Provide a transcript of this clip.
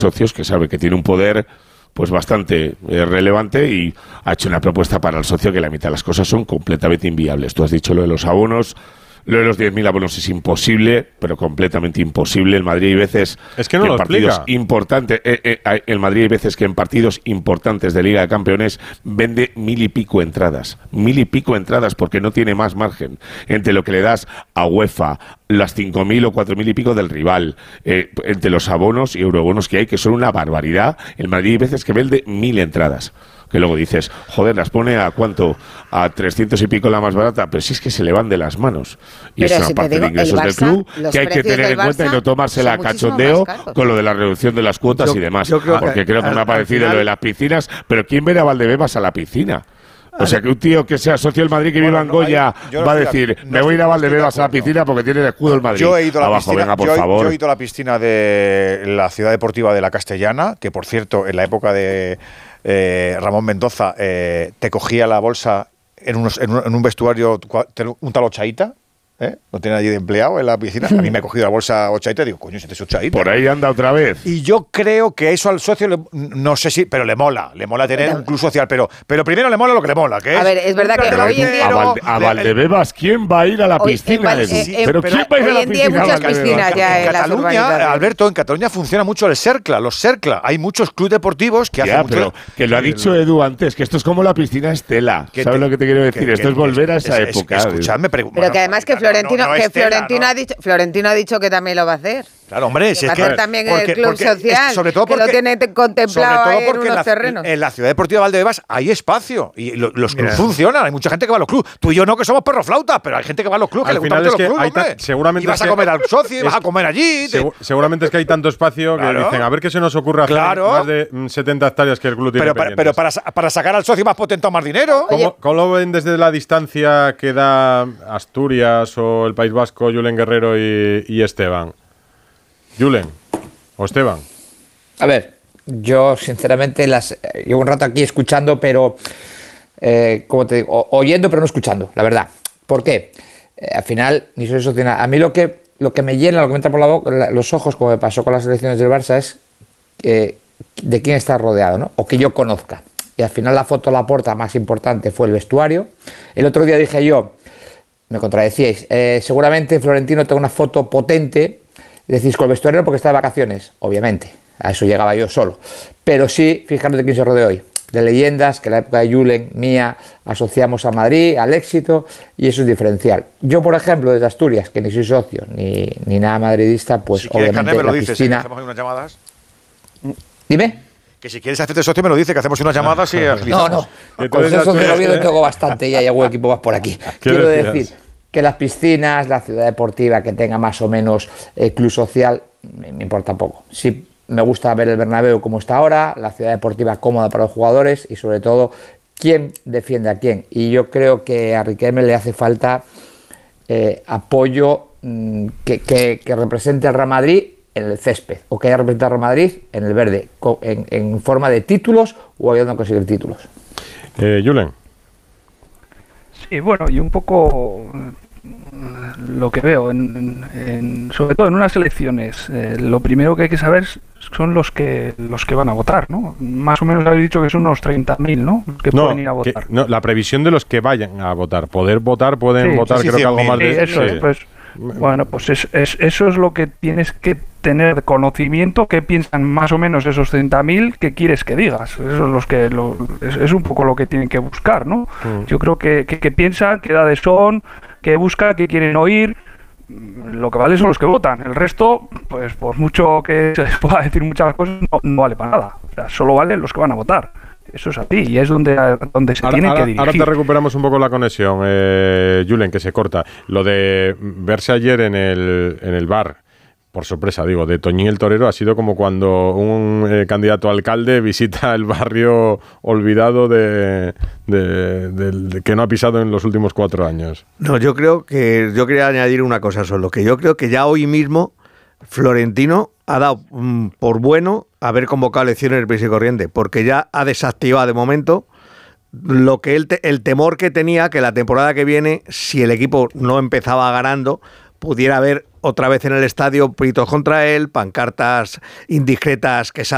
socios, que sabe que tiene un poder pues bastante relevante, y ha hecho una propuesta para el socio que la mitad de las cosas son completamente inviables. Tú has dicho lo de los abonos. Lo de los 10.000 abonos es imposible, pero completamente imposible. El Madrid hay veces que no en lo partidos explica. importantes, el Madrid hay veces que en partidos importantes de Liga de Campeones vende 1.000 y pico entradas. 1.000 y pico entradas porque no tiene más margen entre lo que le das a UEFA, las 5.000 o 4.000 y pico del rival, entre los abonos y eurobonos que hay, que son una barbaridad. El Madrid hay veces que vende 1.000 entradas. Que luego dices, joder, las pone a ¿cuánto? A 300 y pico la más barata, pero si es que se le van de las manos. Y pero es una si parte de ingresos del club que hay que tener en cuenta y no tomársela a cachondeo con lo de la reducción de las cuotas y demás. Porque creo que me ha parecido lo de las piscinas, pero ¿quién verá a Valdebebas a la piscina? O sea, que un tío que sea socio del Madrid, que viva en Goya, va a decir, me voy a ir a Valdebebas a la piscina porque tiene el escudo del Madrid. Yo he ido a la abajo, piscina, venga, por favor. yo he ido a la piscina de la Ciudad Deportiva de la Castellana, que por cierto, en la época de Ramón Mendoza, te cogía la bolsa en un vestuario un tal Ochaíta. No tiene allí de empleado en la piscina. A mí me ha cogido la bolsa Ochaíta y digo, coño, este es Ochaíta. Por ahí anda otra vez. Y yo creo que eso al socio, no sé si, pero le mola tener un club social, pero primero le mola lo que le mola, que a ver, es verdad que hoy en día a Valdebebas, ¿quién va a ir a la piscina? Pero ¿quién va a ir a la piscina? Hoy en día hay muchas piscinas ya en las urbanidades. Alberto, en Cataluña funciona mucho el Cercla, los Cercla. Hay muchos clubes deportivos que hacen mucho. Pero que lo ha dicho Edu antes, que esto es como la piscina Estela. ¿Sabes lo que te quiero decir? Esto es volver a esa época. Escuchadme, pero que además que Florentino ha dicho que también lo va a hacer. Claro, hombre, si es que también el club social, sobre todo porque, que lo tiene contemplado ahí en unos terrenos. En la Ciudad Deportiva de Valdebebas hay espacio y los clubes funcionan. Hay mucha gente que va a los clubes. Tú y yo no, que somos perroflautas, pero hay gente que va a los clubes, que le gusta mucho los clubes, hombre. Seguramente y vas a comer al socio y vas a comer allí. Seguramente es que hay tanto espacio que dicen, a ver qué se nos ocurre hacer más de 70 hectáreas que el club tiene pendientes. Pero para sacar al socio más potente o más dinero. ¿Cómo lo ven desde la distancia que da Asturias o el País Vasco, Julen Guerrero y Esteban? Julen o Esteban. A ver, yo sinceramente llevo un rato aquí escuchando, pero como te digo, oyendo pero no escuchando, la verdad. ¿Por qué? Al final ni soy socio. A mí lo que me llena, lo que me entra por la boca, los ojos, como me pasó con las elecciones del Barça, es de quién está rodeado, ¿no? O que yo conozca. Y al final la foto Laporta más importante fue el vestuario. El otro día dije yo, me contradecíais, seguramente Florentino tenga una foto potente. Decís con el vestuario porque está de vacaciones, obviamente, a eso llegaba yo solo. Pero sí, fijaros de quién se rodea hoy. De leyendas que en la época de Julen, mía, asociamos a Madrid, al éxito, y eso es diferencial. Yo, por ejemplo, desde Asturias, que ni soy socio, ni nada madridista, pues si obviamente me lo la dices, piscina... ¿hacemos unas llamadas? Dime. Que si quieres hacerte socio me lo dice, que hacemos unas llamadas y agilizamos. No, con eso de Oviedo tengo bastante y hay algún equipo más por aquí. Quiero decir que las piscinas, la ciudad deportiva que tenga más o menos club social, me importa poco. Sí me gusta ver el Bernabéu como está ahora, la ciudad deportiva cómoda para los jugadores y sobre todo quién defiende a quién. Y yo creo que a Riquelme le hace falta apoyo que represente al Real Madrid en el césped o que haya representado al Real Madrid en el verde, en forma de títulos o ayudando a conseguir títulos. Julen. Sí, bueno, y un poco lo que veo, sobre todo en unas elecciones, lo primero que hay que saber son los que van a votar, ¿no? Más o menos habéis dicho que son unos 30.000, ¿no? Los que pueden ir a votar. La previsión de los que vayan a votar. Pueden votar, creo que algo más de... Eso es, pues, bueno, pues eso es lo que tienes que tener conocimiento, qué piensan más o menos esos 30.000, qué quieres que digas. Eso es es un poco lo que tienen que buscar, ¿no? Yo creo que piensan, qué edades son, qué buscan, qué quieren oír. Lo que vale son los que votan. El resto, pues por mucho que se les pueda decir muchas cosas, no vale para nada. O sea, solo valen los que van a votar. Eso es así, y es donde se tienen que dirigir. Ahora te recuperamos un poco la conexión, Julen, que se corta. Lo de verse ayer en el bar, por sorpresa, digo, de Toñín el Torero, ha sido como cuando un candidato a alcalde visita el barrio olvidado de que no ha pisado en los últimos 4 años. No, yo quería añadir una cosa solo, que yo creo que ya hoy mismo Florentino ha dado por bueno haber convocado elecciones del Prisa y Corriente, porque ya ha desactivado de momento lo que el temor que tenía que la temporada que viene, si el equipo no empezaba ganando, pudiera haber otra vez en el estadio gritos contra él, pancartas indiscretas que salen